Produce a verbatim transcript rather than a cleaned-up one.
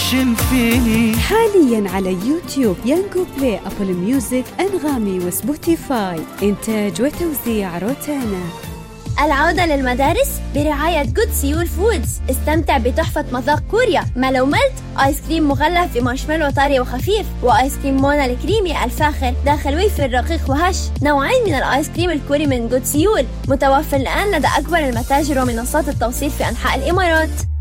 عايشين فيه. حاليا على يوتيوب، يانجو بلاي، أبل ميوزك، أنغامي وسبوتيفاي. إنتاج وتوزيع روتانا. العودة للمدارس برعاية جود سيول فودز. استمتع بتحفة مذاق كوريا ملو ملت، آيس كريم مغلف بمارشميلو طري وخفيف، وآيس كريم مونا الكريمي الفاخر داخل ويفر رقيق وهش. نوعين من الآيس كريم الكوري من جود سيول، متوفر الآن لدى أكبر المتاجر ومنصات التوصيل في أنحاء الإمارات.